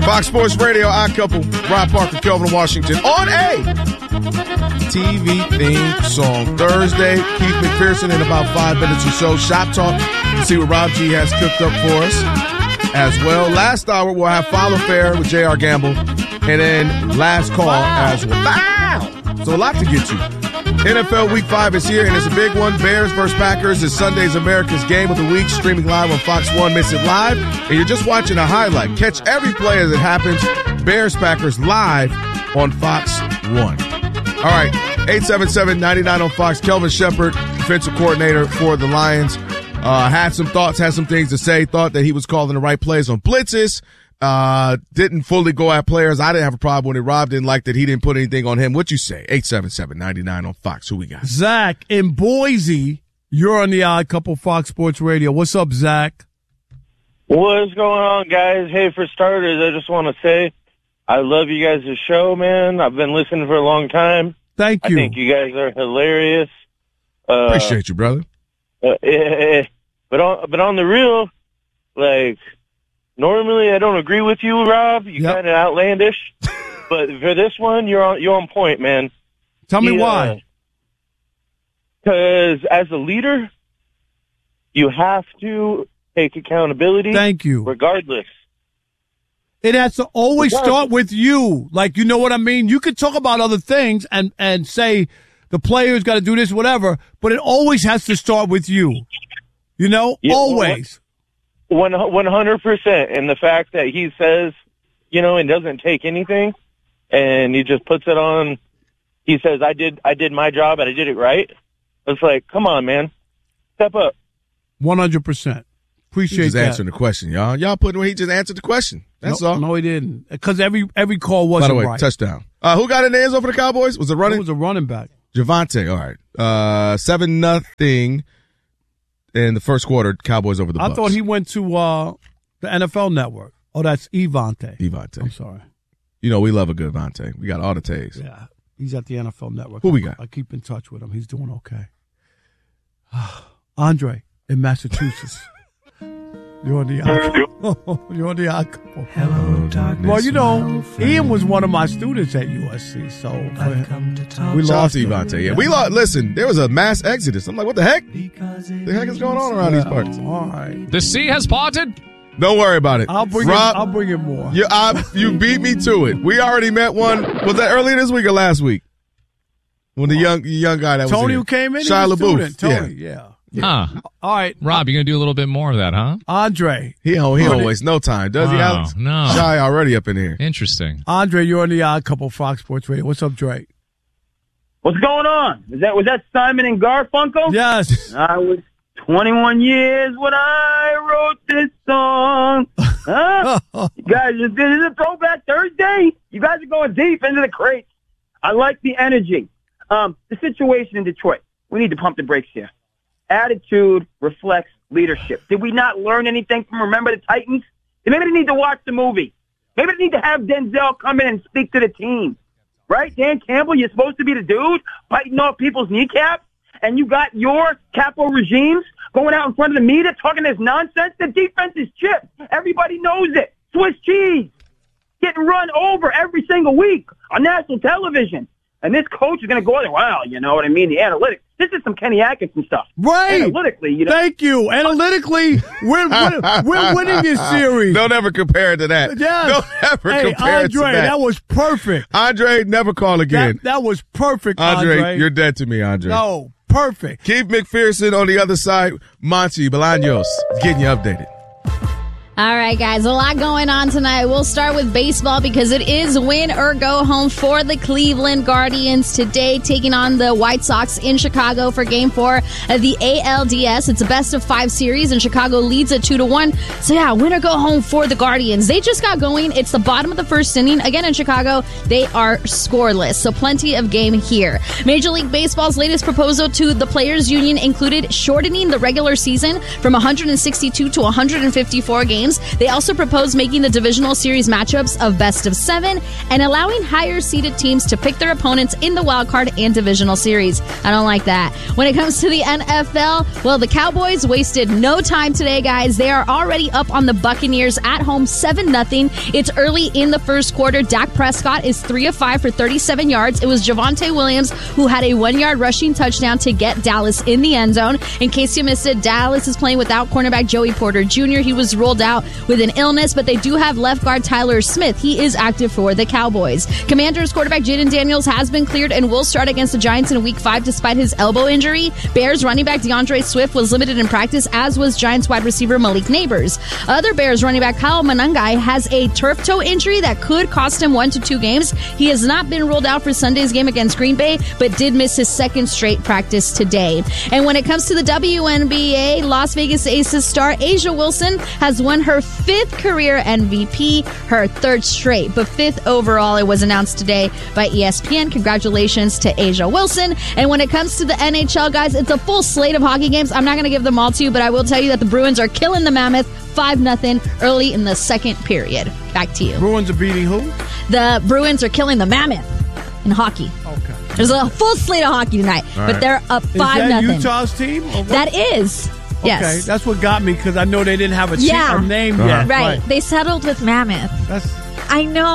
Fox Sports Radio, Odd Couple, Rob Parker, Kelvin Washington, on a TV theme song. Thursday, Keith McPherson in about 5 minutes or so. Shop Talk, see what Rob G has cooked up for us as well. Last hour, we'll have Follow Fair with J.R. Gamble, and then Last Call as well. Wow! So a lot to get to. NFL Week 5 is here, and it's a big one. Bears versus Packers is Sunday's America's Game of the Week, streaming live on Fox 1. Miss it live, and you're just watching a highlight. Catch every play as it happens. Bears-Packers live on Fox 1. All right, 877-99 on Fox. Kelvin Shepard, defensive coordinator for the Lions, had some thoughts, had some things to say, thought that he was calling the right plays on blitzes. Didn't fully go at players. I didn't have a problem with it. Rob didn't like that he didn't put anything on him. What you say? 877-99 on Fox. Who we got? Zach in Boise. You're on the Odd Couple Fox Sports Radio. What's up, Zach? What's going on, guys? Hey, for starters, I just want to say I love you guys' show, man. I've been listening for a long time. Thank you. I think you guys are hilarious. Appreciate you, brother. But on the real, like, normally I don't agree with you, Rob. You kind of outlandish. But for this one, you're on point, man. Tell me why. Because as a leader, you have to take accountability. Thank you. Regardless. It has to always start with you. Like, you know what I mean? You could talk about other things and say the player's got to do this, whatever, but it always has to start with you. You know? Yeah, always. 100%. And the fact that he says, you know, and doesn't take anything, and he just puts it on, he says, I did my job and I did it right. It's like, come on, man. Step up. 100%. Appreciate that. He's just answering the question, y'all. Y'all put he just answered the question. That's all. No, he didn't. Because every call wasn't right. By the way, touchdown. Who got in the end zone for the Cowboys? Was it running? It was a running back. Javonte. All right. 7-0 in the first quarter. Cowboys over the Bucs. I thought he went to the NFL Network. Oh, that's Evante. I'm sorry. You know, we love a good Vontae. We got all the tags. Yeah. He's at the NFL Network. Who we got? I keep in touch with him. He's doing okay. Andre in Massachusetts. You're on the Odd Couple. Hello, darkness. Well, you know, Ian was one of my students at USC, so we lost Evante. Yeah, we lost. Listen, there was a mass exodus. I'm like, what the heck? The heck is going on around these parts? All right. The sea has parted. Don't worry about it. I'll bring it more. You beat me to it. We already met one. Was that earlier this week or last week? When the young guy that Tony was who came in, Shia LaBeouf. Tony, yeah. Huh. All right. Rob, you're going to do a little bit more of that, huh? Andre. He don't waste no time, does he, Alex? No. Shy already up in here. Interesting. Andre, you're on the Odd Couple Fox Sports Radio. What's up, Drake? What's going on? Was that Simon and Garfunkel? Yes. I was 21 years when I wrote this song. Huh? You guys, this is a throwback Thursday. You guys are going deep into the crates. I like the energy. The situation in Detroit. We need to pump the brakes here. Attitude reflects leadership. Did we not learn anything from Remember the Titans? Maybe they need to watch the movie. Maybe they need to have Denzel come in and speak to the team. Right? Dan Campbell, you're supposed to be the dude biting off people's kneecaps, and you got your capo regimes going out in front of the media talking this nonsense. The defense is chipped. Everybody knows it. Swiss cheese. Getting run over every single week on national television. And this coach is going to go there. Wow, you know what I mean? The analytics. This is some Kenny Atkinson stuff. Right. Analytically, you know. Thank you. Analytically, we're winning this series. Don't ever compare it to that. Yes. Don't ever compare Andre, it to that. That was perfect. Andre, never call again. That was perfect, Andre. You're dead to me, Andre. No, perfect. Keith McPherson on the other side. Monty Bolaños getting you updated. All right, guys, a lot going on tonight. We'll start with baseball because it is win or go home for the Cleveland Guardians today, taking on the White Sox in Chicago for Game 4 of the ALDS. It's a best-of-5 series, and Chicago leads at 2-1. So, yeah, win or go home for the Guardians. They just got going. It's the bottom of the first inning. Again, in Chicago, they are scoreless, so plenty of game here. Major League Baseball's latest proposal to the Players Union included shortening the regular season from 162 to 154 games. games. They also propose making the divisional series matchups of best of 7 and allowing higher seeded teams to pick their opponents in the wild card and divisional series. I don't like that. When it comes to the NFL, well, the Cowboys wasted no time today, guys. They are already up on the Buccaneers at home 7-0. It's early in the first quarter. Dak Prescott is 3 of 5 for 37 yards. It was Javonte Williams who had a 1-yard rushing touchdown to get Dallas in the end zone. In case you missed it, Dallas is playing without cornerback Joey Porter Jr. He was ruled out with an illness, but they do have left guard Tyler Smith. He is active for the Cowboys. Commanders quarterback Jaden Daniels has been cleared and will start against the Giants in Week 5 despite his elbow injury. Bears running back DeAndre Swift was limited in practice, as was Giants wide receiver Malik Neighbors. Other Bears running back Kyle Monangai has a turf toe injury that could cost him 1 to 2 games. He has not been ruled out for Sunday's game against Green Bay, but did miss his second straight practice today. And when it comes to the WNBA, Las Vegas Aces star A'ja Wilson has won her 5th career MVP, her 3rd straight, but 5th overall. It was announced today by ESPN. Congratulations to A'ja Wilson. And when it comes to the NHL, guys, it's a full slate of hockey games. I'm not going to give them all to you, but I will tell you that the Bruins are killing the Mammoth 5-0 early in the second period. Back to you. Bruins are beating who? The Bruins are killing the Mammoth in hockey. Okay. There's a full slate of hockey tonight, but they're up 5-0. Is that Utah's team? Or what? That is. Yes. Okay, that's what got me, because I know they didn't have a name yet. Right. They settled with Mammoth. I know.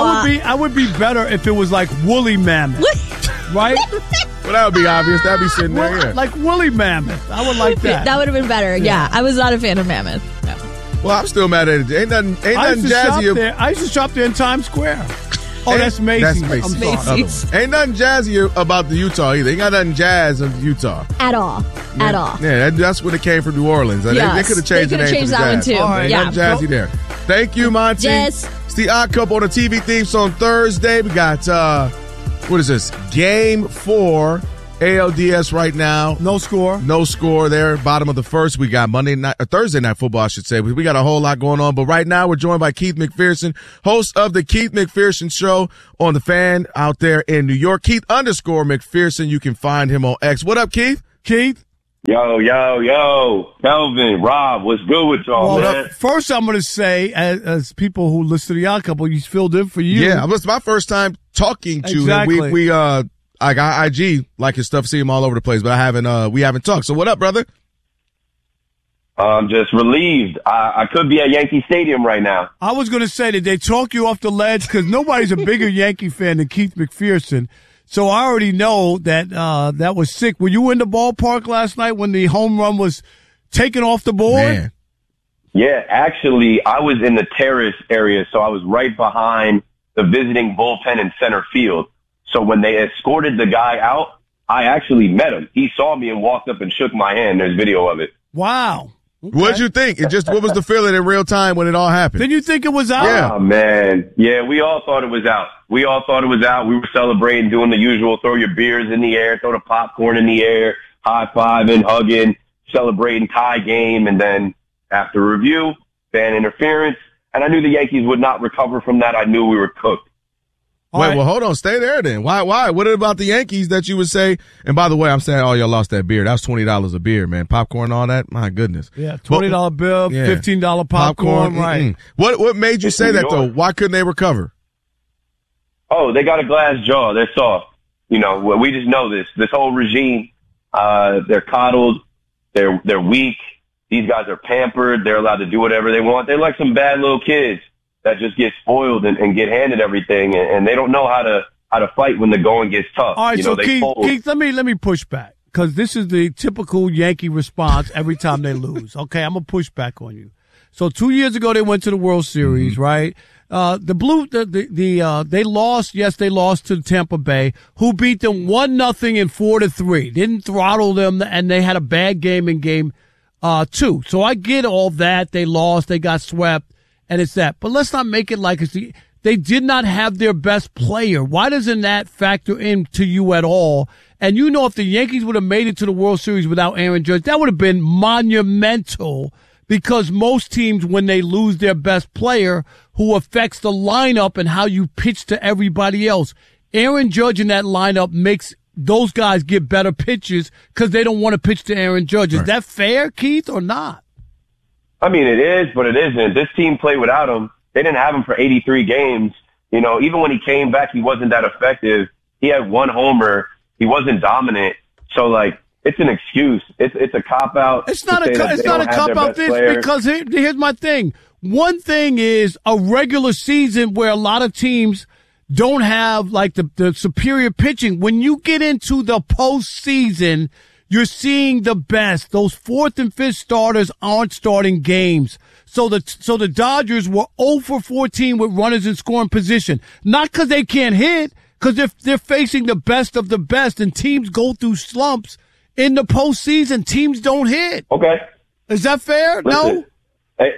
I would be better if it was like Woolly Mammoth. Right? Well, that would be obvious. That'd be sitting there. Yeah. Like Woolly Mammoth. I would like that. That would have been better. Yeah. I was not a fan of Mammoth. No. Well, I'm still mad at it. Ain't nothing jazzy. I used to shop there in Times Square. Oh, that's Macy's. That's Macy's. Ain't nothing jazzy about the Utah either. Ain't got nothing jazz in Utah. At all. At all. Yeah, that's when it came from New Orleans. Yes. They could have changed the name to the that Jazz. one too. Right. Yeah. Nothing jazzy there. Thank you, Monty. Yes. It's the Odd Couple on the TV theme song Thursday. We got, what is this? Game 4. ALDS right now. No score there. Bottom of the first. We got Thursday night football, I should say. We got a whole lot going on. But right now we're joined by Keith McPherson, host of the Keith McPherson Show on The Fan out there in New York. Keith_McPherson. You can find him on X. What up, Keith? Keith? Yo. Kelvin, Rob, what's good with y'all, man? First, I'm going to say, as people who listen to the Odd Couple, he's filled in for you. Yeah, it was my first time talking to him. We I got IG, like his stuff, see him all over the place, but we haven't talked. So what up, brother? I'm just relieved. I could be at Yankee Stadium right now. I was going to say, did they talk you off the ledge? Because nobody's a bigger Yankee fan than Keith McPherson. So I already know that that was sick. Were you in the ballpark last night when the home run was taken off the board? Man. Yeah, actually, I was in the terrace area, so I was right behind the visiting bullpen in center field. So when they escorted the guy out, I actually met him. He saw me and walked up and shook my hand. There's video of it. Wow. Okay. What'd you think? What was the feeling in real time when it all happened? Did you think it was out? Yeah. Oh, man. Yeah, we all thought it was out. We were celebrating, doing the usual, throw your beers in the air, throw the popcorn in the air, high-fiving, hugging, celebrating tie game. And then after review, fan interference. And I knew the Yankees would not recover from that. I knew we were cooked. Wait, well, hold on. Stay there then. Why? What about the Yankees that you would say? And by the way, I'm saying, y'all lost that beer. That was $20 a beer, man. Popcorn, all that. My goodness. Yeah, $20 bill, yeah. $15 popcorn. Right. What made you say that, though? Why couldn't they recover? Oh, they got a glass jaw. They're soft. You know, we just know this. This whole regime, they're coddled. They're weak. These guys are pampered. They're allowed to do whatever they want. They're like some bad little kids that just get spoiled and get handed everything, and they don't know how to fight when the going gets tough. All right, so Keith, let me push back, because this is the typical Yankee response every time they lose. Okay, I'm gonna push back on you. So 2 years ago they went to the World Series, right? They lost. Yes, they lost to Tampa Bay, who beat them 1-0 and 4-3. Didn't throttle them, and they had a bad game in game 2. So I get all that. They lost. They got swept. And it's that. But let's not make it like they did not have their best player. Why doesn't that factor into you at all? And you know, if the Yankees would have made it to the World Series without Aaron Judge, that would have been monumental, because most teams, when they lose their best player, who affects the lineup and how you pitch to everybody else, Aaron Judge in that lineup makes those guys get better pitches because they don't want to pitch to Aaron Judge. Is that fair, Keith, or not? I mean, it is, but it isn't. This team played without him. They didn't have him for 83 games. You know, even when he came back, he wasn't that effective. He had 1 homer. He wasn't dominant. So, like, it's an excuse. It's a cop-out. It's not a cop-out because here's my thing. One thing is a regular season where a lot of teams don't have, like, the superior pitching. When you get into the postseason, you're seeing the best. Those 4th and 5th starters aren't starting games. So the Dodgers were 0 for 14 with runners in scoring position. Not because they can't hit, because they're facing the best of the best, and teams go through slumps in the postseason. Teams don't hit. Okay. Is that fair? Listen, no?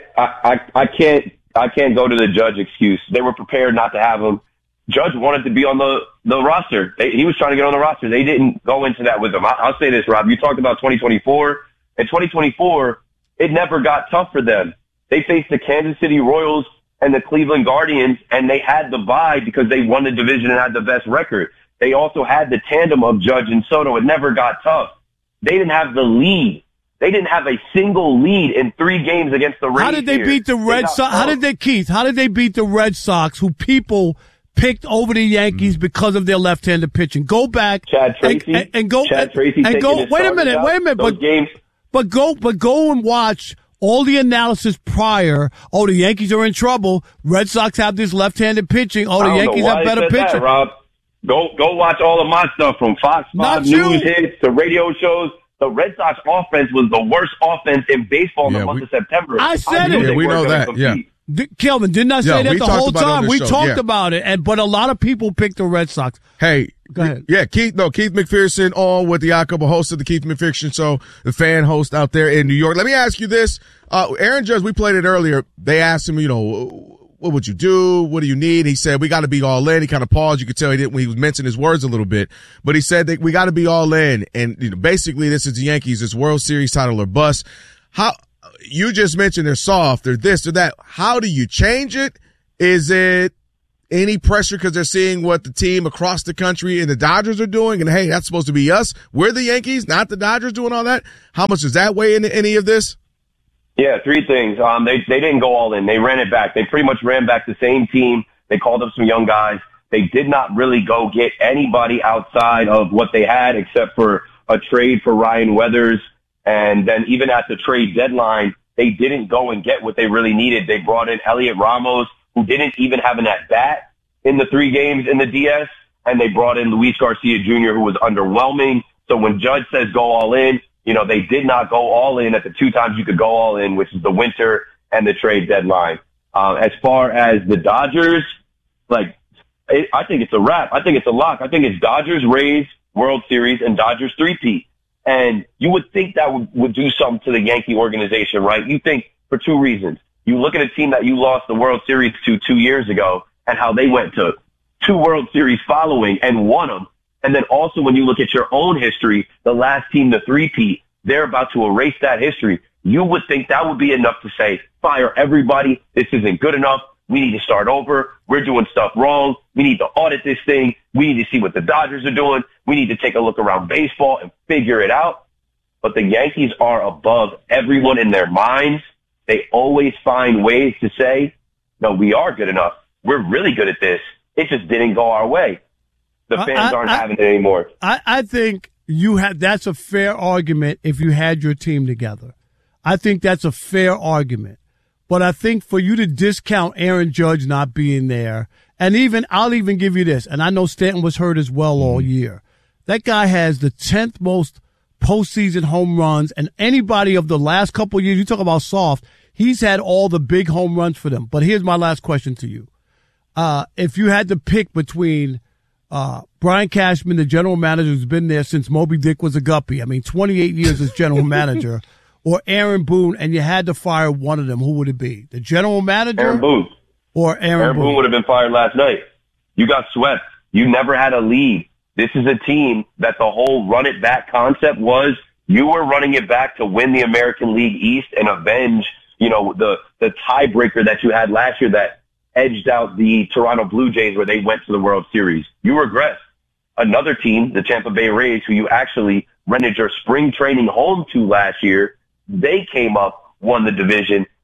I can't go to the Judge excuse. They were prepared not to have him. Judge wanted to be on the roster. He was trying to get on the roster. They didn't go into that with him. I'll say this, Rob. You talked about 2024. In 2024, it never got tough for them. They faced the Kansas City Royals and the Cleveland Guardians, and they had the bye because they won the division and had the best record. They also had the tandem of Judge and Soto. It never got tough. They didn't have the lead. They didn't have a single lead in 3 games against the Rays. How did they beat the Red Sox? How did they beat the Red Sox, who people picked over the Yankees because of their left-handed pitching? Go back, Chad Tracy, and go. Wait a minute. But go and watch all the analysis prior. Oh, the Yankees are in trouble. Red Sox have this left-handed pitching. Oh, the Yankees have better pitching. Rob, go watch all of my stuff from Fox News hits to radio shows. The Red Sox offense was the worst offense in baseball in the month of September. I said it. Yeah, we know that. Yeah. Kelvin, didn't I say that the whole time? We talked about it, but a lot of people picked the Red Sox. Hey, go ahead. Yeah, Keith McPherson on with the Odd Couple, host of the Keith McPherson Show, the fan host out there in New York. Let me ask you this. Aaron Judge, we played it earlier. They asked him, what would you do? What do you need? He said, we got to be all in. He kind of paused. You could tell he was mincing his words a little bit, but he said that we got to be all in. And basically this is the Yankees, it's World Series title or bust. You just mentioned they're soft, they're this or that. How do you change it? Is it any pressure because they're seeing what the team across the country and the Dodgers are doing? And, hey, that's supposed to be us. We're the Yankees, not the Dodgers doing all that. How much does that weigh into any of this? Yeah, 3 things. They didn't go all in. They ran it back. They pretty much ran back the same team. They called up some young guys. They did not really go get anybody outside of what they had except for a trade for Ryan Weathers. And then even at the trade deadline, they didn't go and get what they really needed. They brought in Elliot Ramos, who didn't even have an at-bat in the 3 games in the DS, and they brought in Luis Garcia Jr., who was underwhelming. So when Judge says go all in, they did not go all in at the 2 times you could go all in, which is the winter and the trade deadline. As far as the Dodgers, I think it's a wrap. I think it's a lock. I think it's Dodgers, Rays, World Series, and Dodgers 3-peat. And you would think that would do something to the Yankee organization, right? You think for 2 reasons. You look at a team that you lost the World Series to 2 years ago and how they went to 2 World Series following and won them. And then also when you look at your own history, the last team to 3-peat, they're about to erase that history. You would think that would be enough to say, fire everybody. This isn't good enough. We need to start over. We're doing stuff wrong. We need to audit this thing. We need to see what the Dodgers are doing. We need to take a look around baseball and figure it out. But the Yankees are above everyone in their minds. They always find ways to say, no, we are good enough. We're really good at this. It just didn't go our way. The fans aren't having it anymore. I think that's a fair argument if you had your team together. I think that's a fair argument. But I think for you to discount Aaron Judge not being there, and I'll even give you this, and I know Stanton was hurt as well all year. That guy has the 10th most postseason home runs, and anybody of the last couple of years, you talk about soft, he's had all the big home runs for them. But here's my last question to you. If you had to pick between Brian Cashman, the general manager who's been there since Moby Dick was a guppy, 28 years as general manager, or Aaron Boone, and you had to fire one of them, who would it be? The general manager? Aaron Boone. Or Aaron Boone would have been fired last night. You got swept. You never had a lead. This is a team that the whole run it back concept was you were running it back to win the American League East and avenge, the tiebreaker that you had last year that edged out the Toronto Blue Jays where they went to the World Series. You regressed. Another team, the Tampa Bay Rays, who you actually rented your spring training home to last year, they came up, won the division,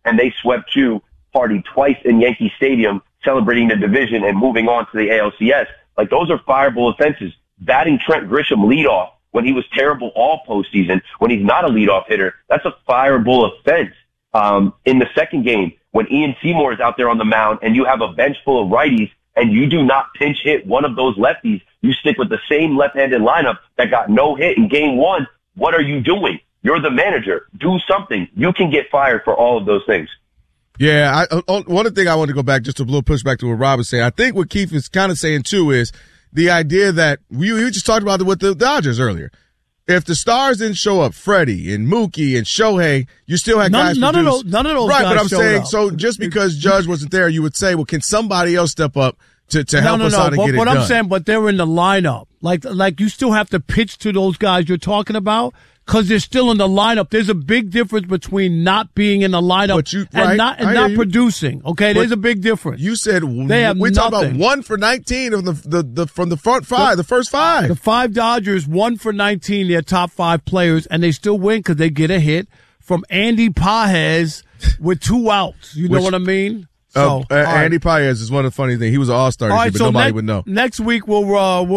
and they swept you, partied twice in Yankee Stadium, celebrating the division and moving on to the ALCS. Like, those are fireable offenses. Batting Trent Grisham leadoff when he was terrible all postseason, when he's not a leadoff hitter, that's a fireable offense. In the second game, when Ian Seymour is out there on the mound and you have a bench full of righties and you do not pinch hit one of those lefties, you stick with the same left-handed lineup that got no hit in game one. What are you doing? You're the manager. Do something. You can get fired for all of those things. Yeah, one thing I want to go back, just a little pushback to what Rob was saying. I think what Keith is kind of saying, too, is the idea that we just talked about it with the Dodgers earlier. If the stars didn't show up, Freddie and Mookie and Shohei, you still had guys. None of those right, guys but I'm saying, up. So just because Judge wasn't there, you would say, well, can somebody else step up to help us out and get it done? But I'm saying, but they're in the lineup. Like you still have to pitch to those guys you're talking about because they're still in the lineup. There's a big difference between not being in the lineup and not producing. Okay, there's a big difference. You said we talked about 1 for 19 of from the front five, the first five. The 5 Dodgers 1 for 19. Their top 5 players, and they still win because they get a hit from Andy Pages with 2 outs. You know what I mean? So Andy Pages is one of the funny things. He was an all-star this year, but nobody would know. Next week y'all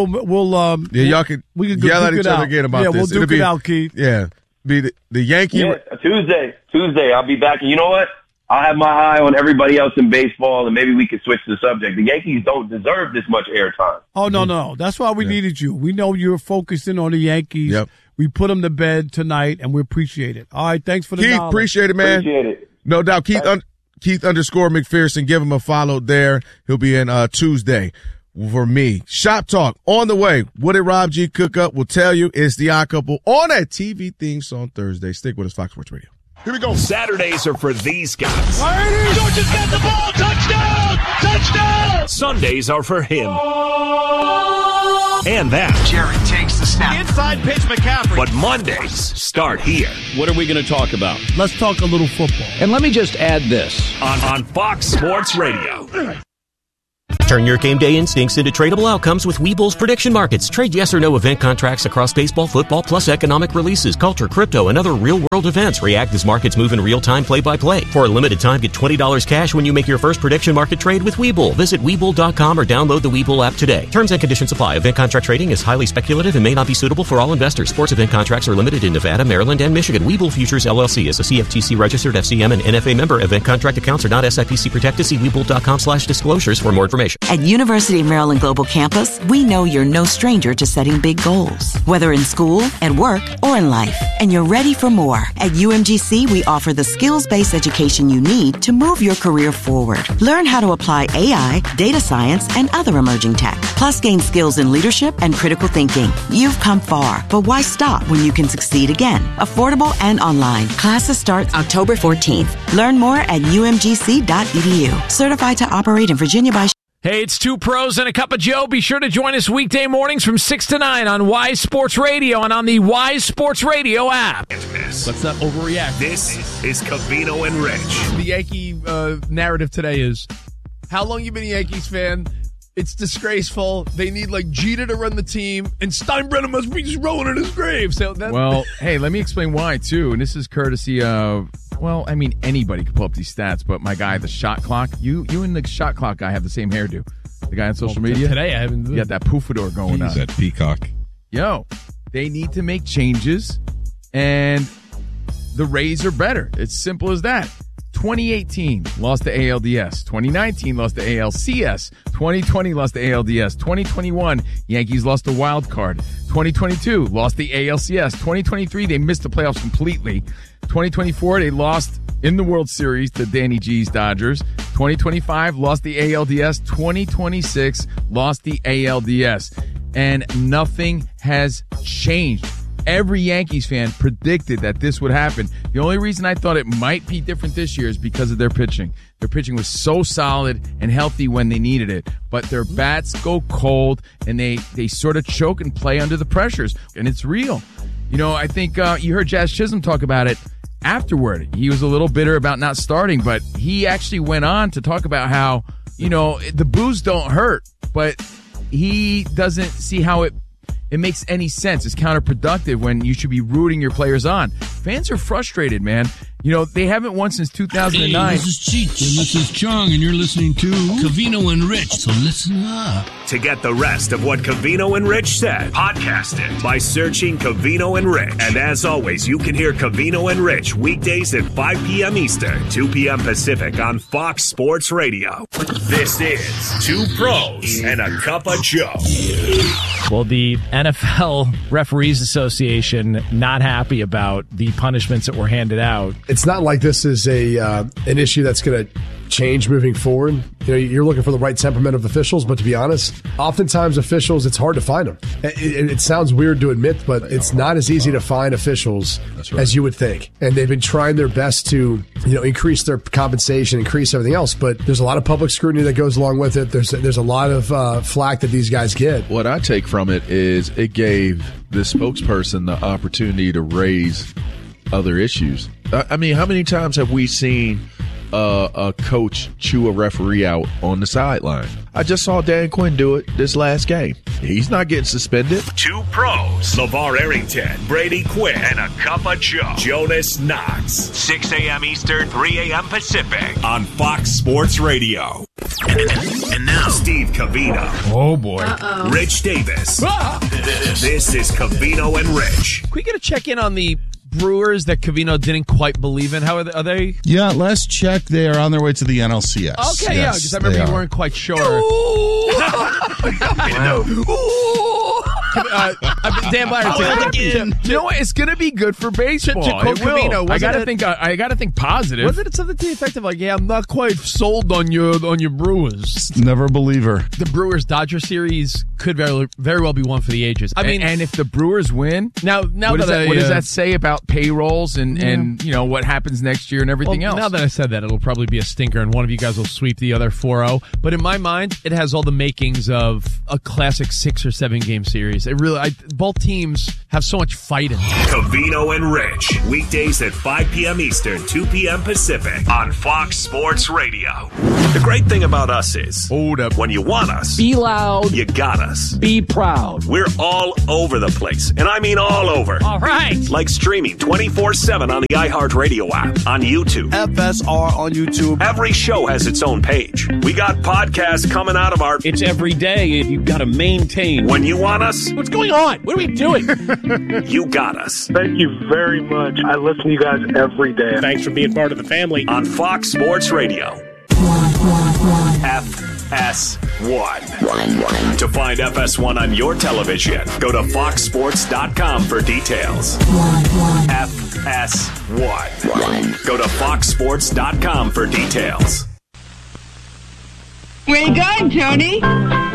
can yell at each other again about this. We'll duke it out, Keith. Yeah, be the Yankee. Yeah, Tuesday, I'll be back. And you know what? I'll have my eye on everybody else in baseball, and maybe we can switch the subject. The Yankees don't deserve this much airtime. Oh no, that's why we needed you. We know you're focusing on the Yankees. Yep. We put them to bed tonight, and we appreciate it. All right, thanks for the Keith. knowledge. Appreciate it, man. Appreciate it. No doubt, Keith. Keith_McPherson. Give him a follow there. He'll be in Tuesday for me. Shop Talk on the way. What did Rob G cook up? We'll tell you. It's the Odd Couple on that TV theme song Thursday. Stick with us, Fox Sports Radio. Here we go. Saturdays are for these guys. Georgia's got the ball. Touchdown! Touchdown! Sundays are for him. And that. Jarrett takes the snap. Inside pitch, McCaffrey. But Mondays start here. What are we going to talk about? Let's talk a little football. And let me just add this. On Fox Sports Radio. Turn your game day instincts into tradable outcomes with Webull's prediction markets. Trade yes or no event contracts across baseball, football, plus economic releases, culture, crypto, and other real-world events. React as markets move in real time, play-by-play. For a limited time, get $20 cash when you make your first prediction market trade with Webull. Visit Webull.com or download the Webull app today. Terms and conditions apply. Event contract trading is highly speculative and may not be suitable for all investors. Sports event contracts are limited in Nevada, Maryland, and Michigan. Webull Futures, LLC is a CFTC-registered FCM and NFA member. Event contract accounts are not SIPC protected. See Webull.com/disclosures for more information. At University of Maryland Global Campus, we know you're no stranger to setting big goals, whether in school, at work, or in life, and you're ready for more. At UMGC, we offer the skills-based education you need to move your career forward. Learn how to apply AI, data science, and other emerging tech, plus gain skills in leadership and critical thinking. You've come far, but why stop when you can succeed again? Affordable and online. Classes start October 14th. Learn more at umgc.edu. Certified to operate in Virginia by... Hey, it's 2 pros and a cup of Joe. Be sure to join us weekday mornings from 6 to 9 on Wise Sports Radio and on the Wise Sports Radio app. Let's not overreact. This is Covino and Rich. The Yankee narrative today is, how long you been a Yankees fan? It's disgraceful. They need like Jeter to run the team, and Steinbrenner must be just rolling in his grave. So hey, let me explain why too. And this is courtesy of, anybody could pull up these stats, but my guy, the shot clock. You and the shot clock guy have the same hairdo. The guy on social media today, I haven't. You got that poofador going on. That peacock. Yo, they need to make changes, and the Rays are better. It's simple as that. 2018 lost to ALDS. 2019 lost to ALCS. 2020 lost to ALDS. 2021 Yankees lost a wild card. 2022 lost the ALCS. 2023 they missed the playoffs completely. 2024 they lost in the World Series to Danny G's Dodgers. 2025 lost the ALDS. 2026 lost the ALDS. And nothing has changed. Every Yankees fan predicted that this would happen. The only reason I thought it might be different this year is because of their pitching. Their pitching was so solid and healthy when they needed it, but their bats go cold and they sort of choke and play under the pressures, and it's real. You know, I think you heard Jazz Chisholm talk about it afterward. He was a little bitter about not starting, but he actually went on to talk about how, the boos don't hurt, but he doesn't see how it it makes any sense. It's counterproductive when you should be rooting your players on. Fans are frustrated, man. You know, they haven't won since 2009. Hey, this is Cheech, and this is Chong, and you're listening to Covino and Rich, so listen up. To get the rest of what Covino and Rich said, podcast it by searching Covino and Rich. And as always, you can hear Covino and Rich weekdays at 5 p.m. Eastern, 2 p.m. Pacific on Fox Sports Radio. This is Two Pros and a Cup of Joe. Well, the NFL Referees Association not happy about the punishments that were handed out. It's not like this is an issue that's going to change moving forward. You know, you're looking for the right temperament of officials, but to be honest, oftentimes officials, it's hard to find them. It sounds weird to admit, but it's not as easy to find officials as you would think. And they've been trying their best to, increase their compensation, increase everything else. But there's a lot of public scrutiny that goes along with it. There's a lot of flack that these guys get. What I take from it is it gave the spokesperson the opportunity to raise other issues. I mean, how many times have we seen a coach chew a referee out on the sideline? I just saw Dan Quinn do it this last game. He's not getting suspended. Two Pros, LeVar Arrington, Brady Quinn, and a Cup of Joe, Jonas Knox. 6 a.m. Eastern, 3 a.m. Pacific on Fox Sports Radio. And now, Steve Covino. Oh, boy. Uh-oh. Rich Davis. This is Covino and Rich. Can we get a check-in on the Brewers that Covino didn't quite believe in? How are they? Yeah, last check, they are on their way to the NLCS. Okay, yeah, because I remember you weren't quite sure. Dan Blatter, you know what? It's going to be good for baseball. To quote Covino, I got to think positive. Wasn't it something to the effect of like, yeah, I'm not quite sold on your Brewers? Never a believer. The Brewers-Dodger series could very well be one for the ages. I mean, and if the Brewers win, what does that say about payrolls and what happens next year and everything else? Now that I said that, it'll probably be a stinker, and one of you guys will sweep the other 4-0. But in my mind, it has all the makings of a classic 6 or 7 game series. It really, both teams have so much fight in them. Covino and Rich, weekdays at 5 p.m. Eastern, 2 p.m. Pacific on Fox Sports Radio. The great thing about us is, hold up, when you want us, be loud, you got us. Be proud. We're all over the place, and I mean all over. All right. Like streaming 24/7 on the iHeartRadio app, on YouTube. FSR on YouTube. Every show has its own page. We got podcasts coming out of our... It's every day. You've got to maintain. When you want us... What's going on? What are we doing? You got us. Thank you very much. I listen to you guys every day. Thanks for being part of the family. On Fox Sports Radio. FS1. To find FS1 on your television, go to foxsports.com for details. FS1. Go to foxsports.com for details. Where you going, Tony?